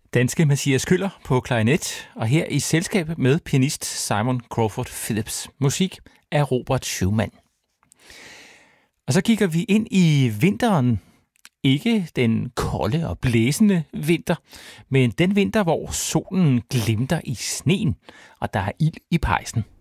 Danske Mathias Køller på klarinet, og her i selskab med pianist Simon Crawford Phillips. Musik af Robert Schumann. Og så kigger vi ind i vinteren. Ikke den kolde og blæsende vinter, men den vinter, hvor solen glimter i sneen, og der er ild i pejsen.